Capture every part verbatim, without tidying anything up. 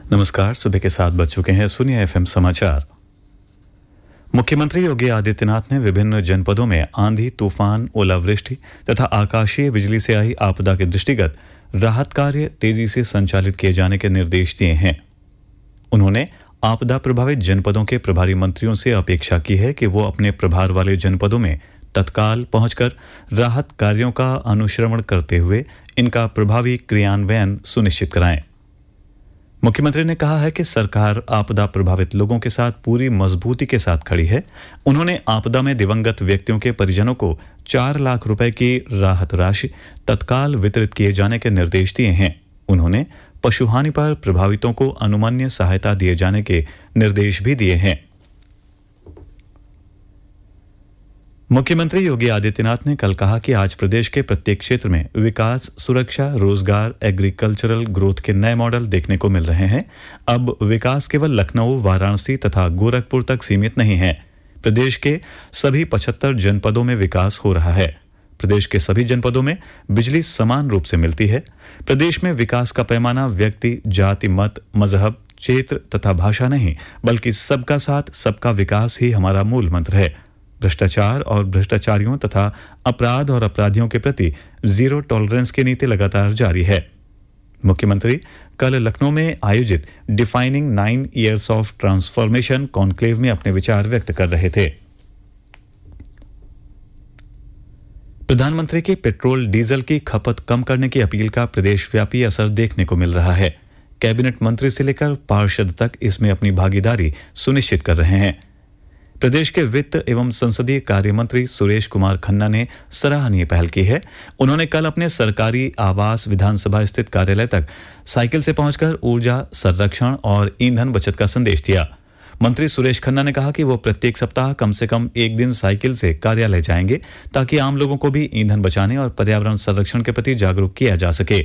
नमस्कार। सुबह के सात बज चुके हैं। सुनिए एफएम समाचार। मुख्यमंत्री योगी आदित्यनाथ ने विभिन्न जनपदों में आंधी, तूफान, ओलावृष्टि तथा आकाशीय बिजली से आई आपदा के दृष्टिगत राहत कार्य तेजी से संचालित किए जाने के निर्देश दिए हैं। उन्होंने आपदा प्रभावित जनपदों के प्रभारी मंत्रियों से अपेक्षा की है कि वो अपने प्रभार वाले जनपदों में तत्काल पहुंचकर राहत कार्यों का अनुश्रवण करते हुए इनका प्रभावी क्रियान्वयन सुनिश्चित कराएं। मुख्यमंत्री ने कहा है कि सरकार आपदा प्रभावित लोगों के साथ पूरी मजबूती के साथ खड़ी है। उन्होंने आपदा में दिवंगत व्यक्तियों के परिजनों को चार लाख रुपए की राहत राशि तत्काल वितरित किए जाने के निर्देश दिए हैं। उन्होंने पशुहानि पर प्रभावितों को अनुमन्य सहायता दिए जाने के निर्देश भी दिए हैं। मुख्यमंत्री योगी आदित्यनाथ ने कल कहा कि आज प्रदेश के प्रत्येक क्षेत्र में विकास, सुरक्षा, रोजगार, एग्रीकल्चरल ग्रोथ के नए मॉडल देखने को मिल रहे हैं। अब विकास केवल लखनऊ, वाराणसी तथा गोरखपुर तक सीमित नहीं है। प्रदेश के सभी पचहत्तर जनपदों में विकास हो रहा है। प्रदेश के सभी जनपदों में बिजली समान रूप से मिलती है। प्रदेश में विकास का पैमाना व्यक्ति, जाति, मत, मजहब, क्षेत्र तथा भाषा नहीं, बल्कि सबका साथ सबका विकास ही हमारा मूल मंत्र है। भ्रष्टाचार और भ्रष्टाचारियों तथा अपराध और अपराधियों के प्रति जीरो टॉलरेंस की नीति लगातार जारी है। मुख्यमंत्री कल लखनऊ में आयोजित defining nine years of transformation conclave में अपने विचार व्यक्त कर रहे थे। प्रधानमंत्री की पेट्रोल डीजल की खपत कम करने की अपील का प्रदेशव्यापी असर देखने को मिल रहा है। कैबिनेट मंत्री से लेकर पार्षद तक इसमें अपनी भागीदारी सुनिश्चित कर रहे हैं। प्रदेश के वित्त एवं संसदीय कार्य मंत्री सुरेश कुमार खन्ना ने सराहनीय पहल की है। उन्होंने कल अपने सरकारी आवास विधानसभा स्थित कार्यालय तक साइकिल से पहुंचकर ऊर्जा संरक्षण और ईंधन बचत का संदेश दिया। मंत्री सुरेश खन्ना ने कहा कि वो प्रत्येक सप्ताह कम से कम एक दिन साइकिल से कार्यालय जाएंगे ताकि आम लोगों को भी ईंधन बचाने और पर्यावरण संरक्षण के प्रति जागरूक किया जा सके।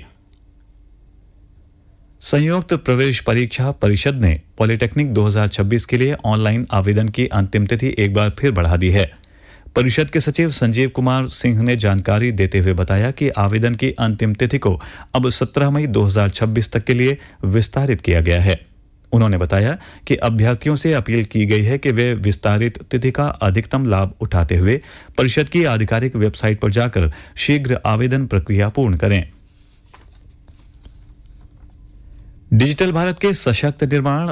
संयुक्त प्रवेश परीक्षा परिषद ने पॉलिटेक्निक दो हज़ार छब्बीस के लिए ऑनलाइन आवेदन की अंतिम तिथि एक बार फिर बढ़ा दी है। परिषद के सचिव संजीव कुमार सिंह ने जानकारी देते हुए बताया कि आवेदन की अंतिम तिथि को अब सत्रह मई दो हज़ार छब्बीस तक के लिए विस्तारित किया गया है। उन्होंने बताया कि अभ्यर्थियों से अपील की गई है कि वे विस्तारित तिथि का अधिकतम लाभ उठाते हुए परिषद की आधिकारिक वेबसाइट पर जाकर शीघ्र आवेदन प्रक्रिया पूर्ण करें। डिजिटल भारत के सशक्त निर्माण